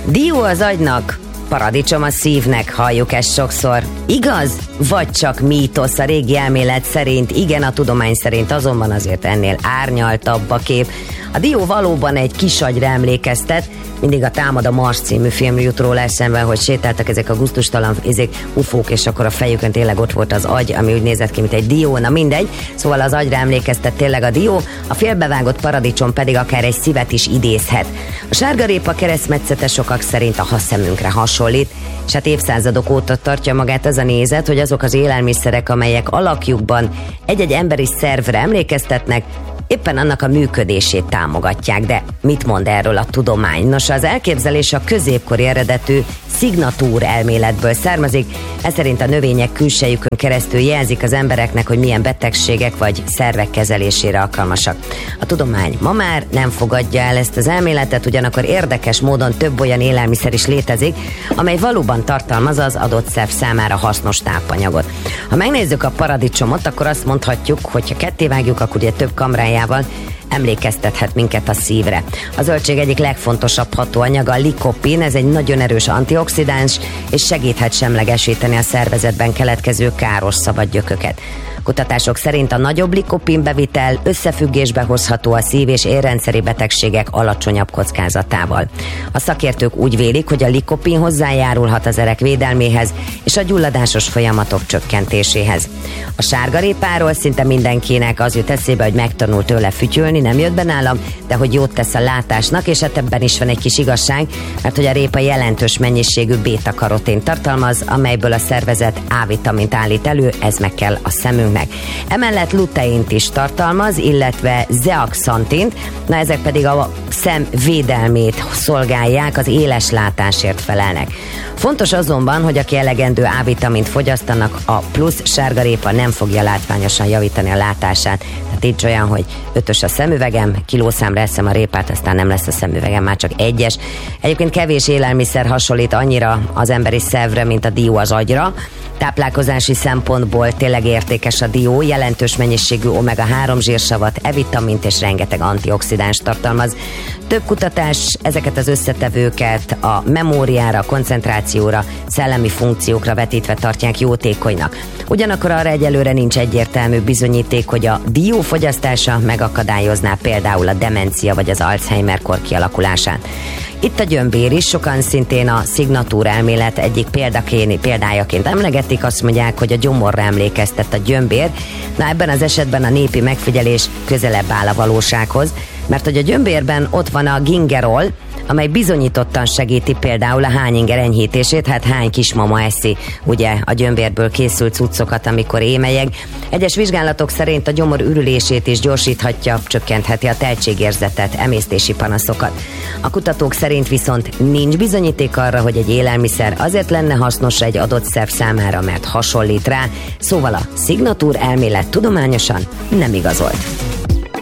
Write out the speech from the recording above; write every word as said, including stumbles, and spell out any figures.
Dió az agynak, paradicsom a szívnek, halljuk ezt sokszor. Igaz? Vagy csak mítosz? A régi elmélet szerint igen, a tudomány szerint azonban azért ennél árnyaltabb a kép. A dió valóban egy kisagyra emlékeztet, mindig a Támad a Mars című film jut róla eszembe, hogy sétáltak ezek a gusztustalan ezek ufók, és akkor a fejükön tényleg ott volt az agy, ami úgy nézett ki, mint egy dió, na mindegy. Szóval az agyra emlékeztet tényleg a dió, a félbevágott paradicsom pedig akár egy szívet is idézhet. A sárgarépa keresztmetszete sokak szerint a haszemünkre hasonlít, és hát évszázadok óta tartja magát az a nézet, hogy azok az élelmiszerek, amelyek alakjukban egy-egy emberi szervre emlékeztetnek, éppen annak a működését támogatják, de mit mond erről a tudomány? Nos, az elképzelés a középkori eredetű szignatúr elméletből származik, ez szerint a növények külsejükön keresztül jelzik az embereknek, hogy milyen betegségek vagy szervek kezelésére alkalmasak. A tudomány ma már nem fogadja el ezt az elméletet, ugyanakkor érdekes módon több olyan élelmiszer is létezik, amely valóban tartalmazza az adott szerv számára hasznos tápanyagot. Ha megnézzük a paradicsomot, akkor azt mondhatjuk, hogy ha kettévágjuk, akkor ugye több kamrájával emlékeztethet minket a szívre. A zöldség egyik legfontosabb hatóanyaga a likopin, ez egy nagyon erős antioxidáns, és segíthet semlegesíteni a szervezetben keletkező káros szabadgyököket. Kutatások szerint a nagyobb likopin bevitel összefüggésbe hozható a szív- és érrendszeri betegségek alacsonyabb kockázatával. A szakértők úgy vélik, hogy a likopin hozzájárulhat az erek védelméhez és a gyulladásos folyamatok csökkentéséhez. A sárgarépáról szinte mindenkinek az jut eszébe, hogy megtanult tőle fütyülni, nem jött be nálam, de hogy jót tesz a látásnak, és hát ebben is van egy kis igazság, mert hogy a répa jelentős mennyiségű béta-karotént tartalmaz, amelyből a szervezet A-vitamint állít elő, ez meg kell a szemünknek. Emellett luteint is tartalmaz, illetve zeaxantint, na ezek pedig a szem védelmét szolgálják, az éles látásért felelnek. Fontos azonban, hogy aki elegendő A-vitamint fogyasztanak, a plusz sárgarépa nem fogja látványosan javítani a látását. Tehát így olyan, hogy ötös a szemüvegem, kilószámra eszem a répát, aztán nem lesz a szemüvegem, már csak egyes. Egyébként kevés élelmiszer hasonlít annyira az emberi szervre, mint a dió az agyra. Táplálkozási szempontból tényleg értékes a dió, jelentős mennyiségű omega három zsírsavat, E-vitamint és rengeteg antioxidáns tartalmaz. Több kutatás ezeket az összetevőket a memóriára, koncentrációra, szellemi funkciókra vetítve tartják jótékonynak. Ugyanakkor arra egyelőre nincs egyértelmű bizonyíték, hogy a dió fogyasztása megakadályozná például a demencia vagy az Alzheimer-kor kialakulását. Itt a gyömbér is, sokan szintén a szignatúr elmélet egyik példaként, példájaként emlegetik, azt mondják, hogy a gyomorra emlékeztet a gyömbér. Na ebben az esetben a népi megfigyelés közelebb áll a valósághoz, mert hogy a gyömbérben ott van a gingerol, amely bizonyítottan segíti például a hányinger enyhítését, hát hány kismama eszi ugye a gyömbérből készült cuccokat, amikor émelyeg. Egyes vizsgálatok szerint a gyomor ürülését is gyorsíthatja, csökkentheti a teltségérzetet, emésztési panaszokat. A kutatók szerint viszont nincs bizonyíték arra, hogy egy élelmiszer azért lenne hasznos egy adott szerv számára, mert hasonlít rá, szóval a szignatúr elmélet tudományosan nem igazolt.